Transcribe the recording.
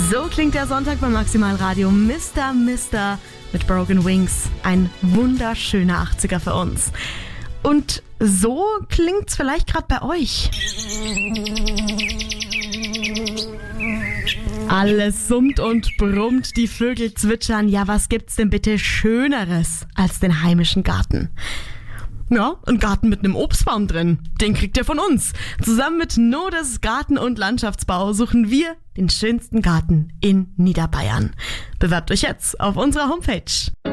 So klingt der Sonntag beim Maximalradio. Mr. mit Broken Wings. Ein wunderschöner 80er für uns. Und so klingt's vielleicht gerade bei euch. Alles summt und brummt, die Vögel zwitschern. Ja, was gibt's denn bitte Schöneres als den heimischen Garten? Ja, ein Garten mit einem Obstbaum drin. Den kriegt ihr von uns. Zusammen mit Nodes Garten- und Landschaftsbau suchen wir den schönsten Garten in Niederbayern. Bewerbt euch jetzt auf unserer Homepage.